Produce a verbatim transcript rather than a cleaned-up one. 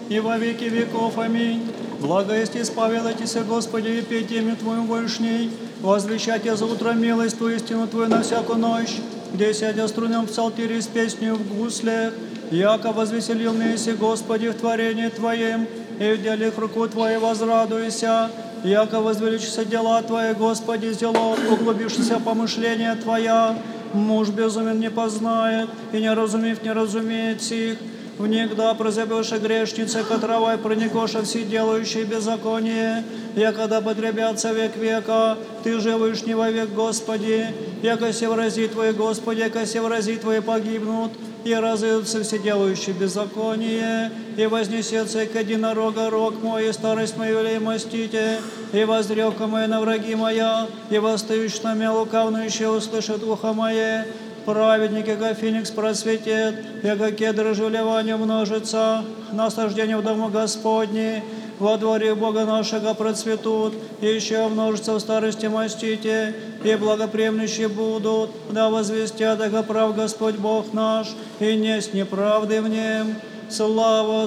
и во веки веков. Аминь. Благо есть исповедайтесь, Господи, и пейте имя Твоему вышней, возвещайте за утро милость Твою, истину Твою на всякую ночь, где сядя струнем в псалтире с песнью в гусле, яко возвеселил Месси, Господи, в творении Твоем, и в делах руку Твоей возрадуйся, яко возвеличится дела Твои, Господи, зело, углубившееся помышления Твоя, муж безумен не познает, и не разумев не разумеет сих, внегда прозябеша грешница, которая проникоша все делающие беззаконие, якода потребятся век века, Ты же вышний во век, Господи, яко се врази Твои, Господи, яко се врази Твои погибнут, и разыдутся все делающие беззаконие, и вознесется к единорога рог мой, и старость мою лей мастите, и воздревка моя на враги моя, и восстающий на меня лукавно еще услышит ухо мое. Праведники, как феникс просветет, яко кедр жулевания множится, насаждение в дому Господне, во дворе Бога нашего процветут, и еще множится в старости мастите, и благоприемлющие будут, да возвестят, яко прав Господь Бог наш, и несть неправды в нем. Слава